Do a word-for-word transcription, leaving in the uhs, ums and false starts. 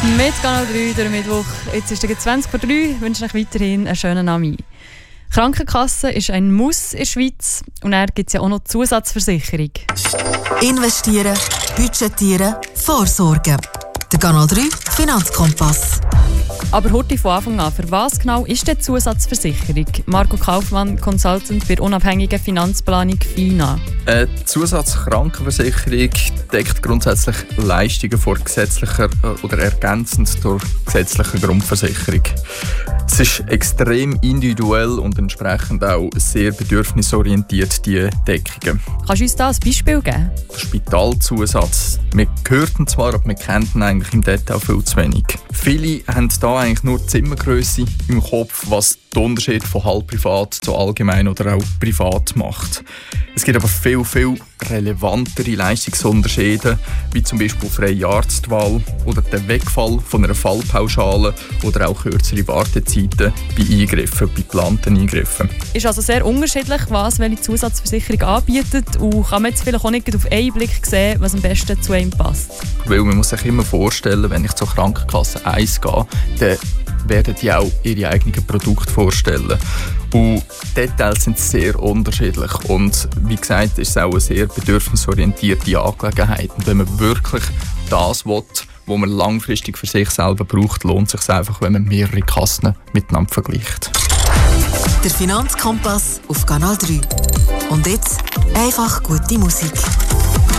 Mit Kanal drei durch Mittwoch. Jetzt ist es zwanzig vor drei. Ich wünsche euch weiterhin einen schönen Abend. Krankenkasse ist ein Muss in der Schweiz und dann gibt es ja auch noch Zusatzversicherung. Investieren, budgetieren, vorsorgen. Der Kanal drei Finanzkompass. Aber heute von Anfang an, für was genau ist die Zusatzversicherung? Marco Kaufmann, Consultant bei der unabhängigen Finanzplanung FINA. Eine Zusatzkrankenversicherung deckt grundsätzlich Leistungen vor gesetzlicher oder ergänzend durch gesetzliche Grundversicherung. Es ist extrem individuell und entsprechend auch sehr bedürfnisorientiert, die Deckungen. Kannst du uns da ein Beispiel geben? Der Spitalzusatz. Wir hören ihn zwar, aber wir kennen ihn eigentlich im Detail viel zu wenig. Viele haben da eigentlich nur die Zimmergrösse im Kopf, was den Unterschied von halb privat zu allgemein oder auch privat macht. Es gibt aber viel, viel relevantere Leistungsunterschiede, wie zum Beispiel freie Arztwahl oder der Wegfall von einer Fallpauschale oder auch kürzere Wartezeiten bei Eingriffen, bei geplanten Eingriffen. Ist also sehr unterschiedlich, was welche Zusatzversicherung anbietet, und kann man jetzt vielleicht auch nicht auf einen Blick sehen, was am besten zu einem passt. Weil man muss sich immer vorstellen, wenn ich zur Krankenkasse eins gehe, dann werden die auch ihre eigenen Produkte vorstellen. Und die Details sind sehr unterschiedlich und wie gesagt, ist es auch eine sehr bedürfnisorientierte Angelegenheit. Und wenn man wirklich das will, was man langfristig für sich selber braucht, lohnt es sich einfach, wenn man mehrere Kassen miteinander vergleicht. Der Finanzkompass auf Kanal drei. Und jetzt einfach gute Musik.